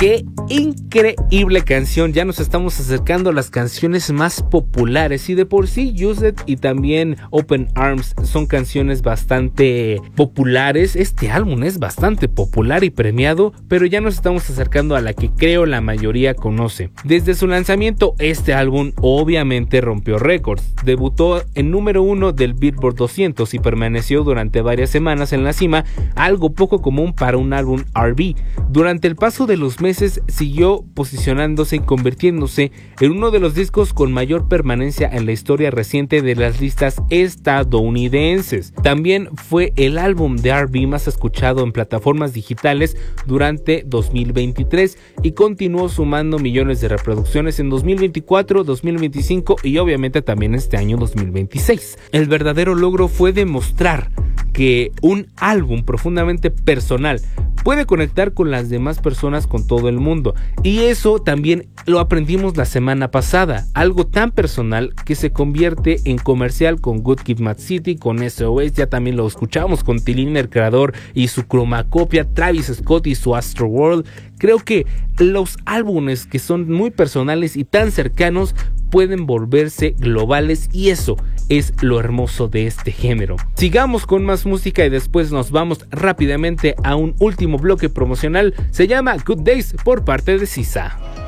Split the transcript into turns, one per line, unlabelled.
¡Qué increíble canción! Ya nos estamos acercando a las canciones más populares, y de por sí Used y también Open Arms son canciones bastante populares. Este álbum es bastante popular y premiado, pero ya nos estamos acercando a la que creo la mayoría conoce. Desde su lanzamiento, este álbum obviamente rompió récords. Debutó en número 1 del Billboard 200 y permaneció durante varias semanas en la cima, algo poco común para un álbum R&B. Durante el paso de los meses siguió posicionándose y convirtiéndose en uno de los discos con mayor permanencia en la historia reciente de las listas estadounidenses. También fue el álbum de R&B más escuchado en plataformas digitales durante 2023 y continuó sumando millones de reproducciones en 2024, 2025 y obviamente también este año 2026. El verdadero logro fue demostrar que un álbum profundamente personal puede conectar con las demás personas, con todo el mundo, y eso también lo aprendimos la semana pasada. Algo tan personal que se convierte en comercial con Good Kid, Mad City, con SOS, ya también lo escuchamos con T-Lin, el creador, y su Chromacopia, Travis Scott y su Astroworld. Creo que los álbumes que son muy personales y tan cercanos pueden volverse globales, y eso es lo hermoso de este género. Sigamos con más música y después nos vamos rápidamente a un último bloque promocional. Se llama Good Days por parte de SZA.